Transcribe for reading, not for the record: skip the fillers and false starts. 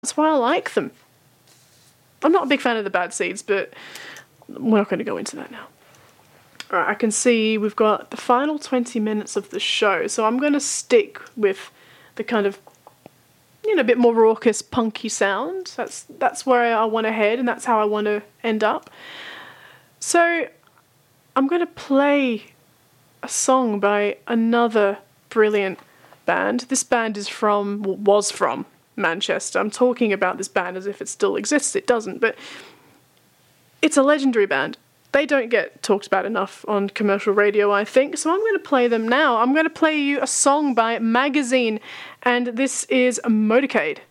That's why I like them. I'm not a big fan of the Bad Seeds, but we're not going to go into that now. Alright, I can see we've got the final 20 minutes of the show, so I'm going to stick with the kind of, a bit more raucous, punky sound. That's where I want to head, and that's how I want to end up. So, I'm going to play a song by another brilliant band. This band was from Manchester. I'm talking about this band as if it still exists. It doesn't, but it's a legendary band. They don't get talked about enough on commercial radio, I think, so I'm going to play them now. I'm going to play you a song by Magazine, and this is Motorcade.